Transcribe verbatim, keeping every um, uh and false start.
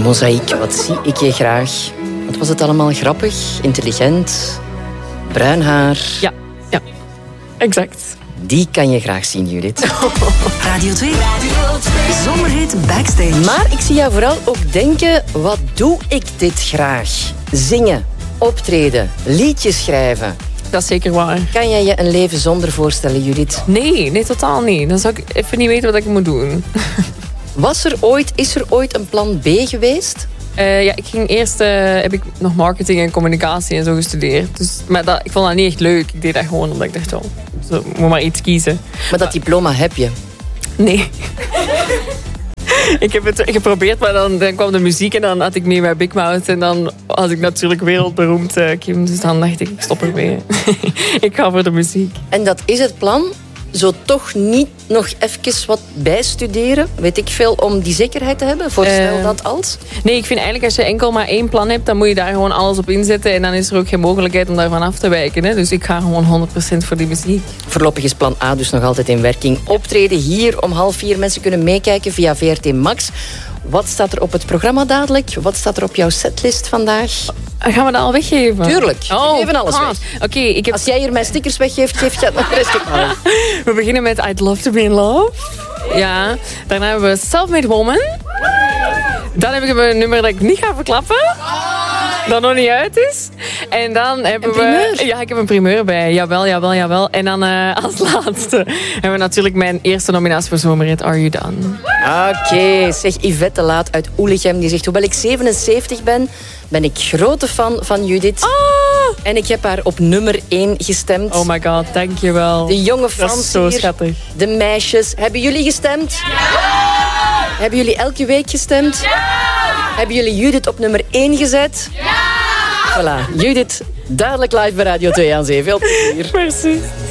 Mozaïek, wat zie ik je graag? Wat was het allemaal grappig, intelligent, bruin haar? Ja, ja, exact. Die kan je graag zien, Judith. Radio twee. Radio twee. Zomerhit Backstage. Maar ik zie jou vooral ook denken, wat doe ik dit graag? Zingen, optreden, liedjes schrijven. Dat is zeker waar. Kan jij je een leven zonder voorstellen, Judith? Nee, nee, totaal niet. Dan zou ik even niet weten wat ik moet doen. Was er ooit, is er ooit een plan B geweest? Uh, ja, ik ging eerst, uh, heb ik nog marketing en communicatie en zo gestudeerd. Dus, maar dat, ik vond dat niet echt leuk. Ik deed dat gewoon omdat ik dacht, oh, zo, moet maar iets kiezen. Maar dat diploma heb je? Nee. Ik heb het geprobeerd, maar dan, dan kwam de muziek en dan had ik mee met Big Mouth. En dan was ik natuurlijk wereldberoemd, uh, Kim. Dus dan dacht ik, ik stop ermee. Ik ga voor de muziek. En dat is het plan? Zo toch niet nog even wat bijstuderen? Weet ik veel, om die zekerheid te hebben? Voorstel uh, dat als? Nee, ik vind eigenlijk als je enkel maar één plan hebt, dan moet je daar gewoon alles op inzetten. En dan is er ook geen mogelijkheid om daarvan af te wijken. Hè? Dus ik ga gewoon honderd procent voor die muziek. Voorlopig is plan A dus nog altijd in werking. Optreden hier om half vier. Mensen kunnen meekijken via V R T Max. Wat staat er op het programma dadelijk? Wat staat er op jouw setlist vandaag? Gaan we dat al weggeven? Tuurlijk. Oh, we geven alles weg. Okay, ik heb... Als jij hier mijn stickers weggeeft, geef je het nog rest ook nog. We beginnen met I'd Love to Be in Love. Ja. Daarna hebben we Self-Made Woman. Dan heb ik een nummer dat ik niet ga verklappen. Dat nog niet uit is. En dan hebben een primeur? we... Ja, ik heb een primeur bij. Jawel, jawel, jawel. En dan uh, als laatste hebben we natuurlijk mijn eerste nominatie voor Zomerhit, Are You Done? Oké, okay. Zeg Yvette de Laat uit Oelichem. Die zegt, hoewel ik zevenenzeventig ben, ben ik grote fan van Judith. Ah! En ik heb haar op nummer één gestemd. Oh my god, dankjewel. De jonge Frans Dat is zo hier, schattig. de meisjes. Hebben jullie gestemd? Ja! Hebben jullie elke week gestemd? Ja! Hebben jullie Judith op nummer één gezet? Ja! Voilà, Judith, duidelijk live bij Radio twee aan Zee. Veel plezier. Merci.